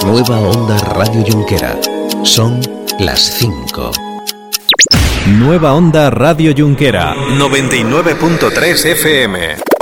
Nueva Onda Radio Junquera. Son las 5. Nueva Onda Radio Junquera. 99.3 FM.